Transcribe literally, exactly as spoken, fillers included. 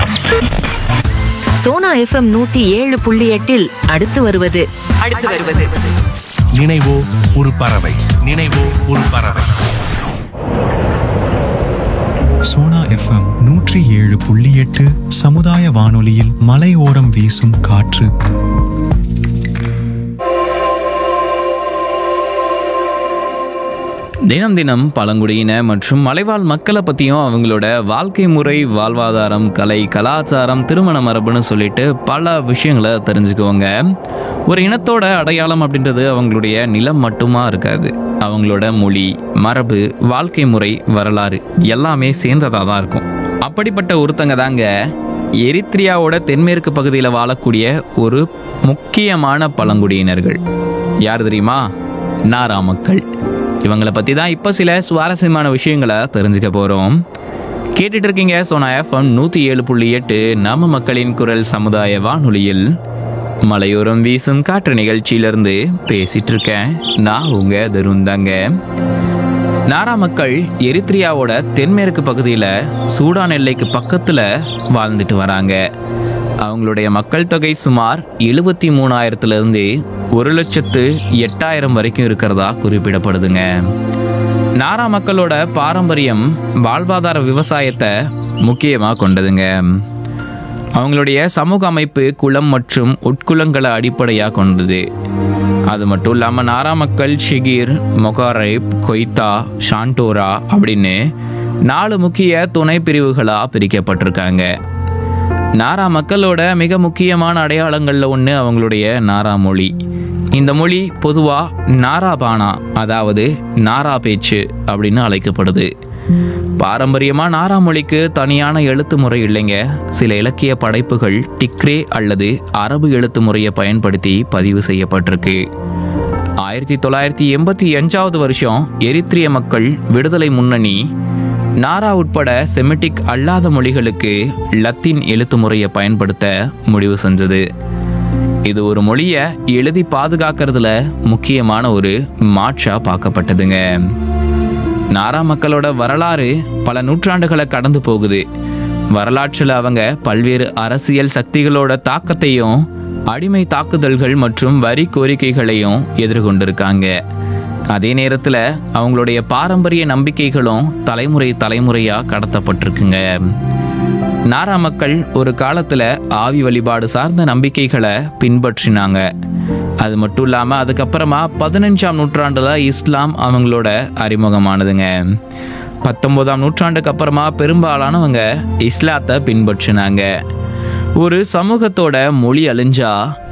Sona FM நூத்தி ஏழு புள்ளி எட்டில் அடுத்து வருவது அடுத்து வருவது நினைவோ ஒரு பறவை நினைவோ ஒரு பறவை. சோனா எஃப்எம் நூற்றி ஏழு புள்ளி எட்டு சமுதாய வானொலியில் மலையோரம் வீசும் காற்று. தினம் தினம் பழங்குடியின மற்றும் மலைவாழ் மக்களை பற்றியும் அவங்களோட வாழ்க்கை முறை, வாழ்வாதாரம், கலை, கலாச்சாரம், திருமண மரபுன்னு சொல்லிட்டு பல விஷயங்களை தெரிஞ்சுக்குவாங்க. ஒரு இனத்தோட அடையாளம் அப்படின்றது அவங்களுடைய நிலம் மட்டுமா இருக்காது. அவங்களோட மொழி, மரபு, வாழ்க்கை முறை, வரலாறு எல்லாமே சேர்ந்ததாக தான் இருக்கும். அப்படிப்பட்ட ஒருத்தங்க தாங்க எரித்ரியாவோட தென்மேற்கு பகுதியில் வாழக்கூடிய ஒரு முக்கியமான பழங்குடியினர்கள். யார் தெரியுமா? நாரா மக்கள். இவங்களை பற்றி தான் இப்போ சில சுவாரஸ்யமான விஷயங்களை தெரிஞ்சுக்க போகிறோம். கேட்டுட்டு இருக்கீங்க சோனா எஃப்எம் நூற்றி ஏழு புள்ளி எட்டு நம்ம மக்களின் குரல் சமுதாய வானொலியில் மலையோரம் வீசும் காற்று நிகழ்ச்சியிலிருந்து பேசிட்டு இருக்கேன். நான் உங்க தருந்தாங்க. நாரா மக்கள் எரித்ரியாவோட தென்மேற்கு பகுதியில் சூடான் எல்லைக்கு பக்கத்தில் வாழ்ந்துட்டு வராங்க. அவங்களுடைய மக்கள் தொகை சுமார் எழுபத்தி மூணாயிரத்துலேருந்து ஒரு லட்சத்து எட்டாயிரம் வரைக்கும் இருக்கிறதா குறிப்பிடப்படுதுங்க. நாரா மக்களோட பாரம்பரியம் வாழ்வாதார விவசாயத்தை முக்கியமாக கொண்டதுங்க. அவங்களுடைய சமூக அமைப்பு குலம் மற்றும் உட்குலங்களை அடிப்படையாக கொண்டது. அது மட்டும் இல்லாமல் நாரா மக்கள் ஷிகிர், மொகாரைப், கொய்தா, ஷாண்டோரா அப்படின்னு நாலு முக்கிய துணை பிரிவுகளாக பிரிக்கப்பட்டிருக்காங்க. நாரா மக்களோட மிக முக்கியமான அடையாளங்களில் ஒன்று அவங்களுடைய நாரா மொழி. இந்த மொழி பொதுவாக நாரா பானா, அதாவது நாரா பேச்சு அப்படின்னு அழைக்கப்படுது. பாரம்பரியமாக நாரா மொழிக்கு தனியான எழுத்து முறை இல்லைங்க. சில இலக்கிய படைப்புகள் டிக்ரே அல்லது அரபு எழுத்து முறையை பயன்படுத்தி பதிவு செய்யப்பட்டிருக்கு. ஆயிரத்தி தொள்ளாயிரத்தி எண்பத்தி அஞ்சாவது வருஷம் எரித்ரிய மக்கள் விடுதலை முன்னணி நாரா உட்பட செமிட்டிக் அல்லாத மொழிகளுக்கு லத்தீன் எழுத்து முறையை பயன்படுத்த முடிவு செஞ்சது. இது ஒரு மொழியை எழுதி பாதுகாக்கிறதுல முக்கியமான ஒரு மாற்றா பார்க்கப்பட்டதுங்க. நாரா மக்களோட வரலாறு பல நூற்றாண்டுகளை கடந்து போகுது. வரலாற்றில் அவங்க பல்வேறு அரசியல் சக்திகளோட தாக்கத்தையும் அடிமை தாக்குதல்கள் மற்றும் வரி கோரிக்கைகளையும் எதிர்கொண்டிருக்காங்க. அதே நேரத்தில் அவங்களுடைய பாரம்பரிய நம்பிக்கைகளும் தலைமுறை தலைமுறையாக கடத்தப்பட்டிருக்குங்க. நாரா மக்கள் ஒரு காலத்தில் ஆவி வழிபாடு சார்ந்த நம்பிக்கைகளை பின்பற்றினாங்க. அது மட்டும் இல்லாமல் அதுக்கப்புறமா பதினஞ்சாம் நூற்றாண்டில் இஸ்லாம் அவங்களோட அறிமுகமானதுங்க. பத்தொன்பதாம் நூற்றாண்டுக்கு அப்புறமா பெரும்பாலானவங்க இஸ்லாத்தை பின்பற்றினாங்க. ஒரு சமூகத்தோட மொழி அழிஞ்சா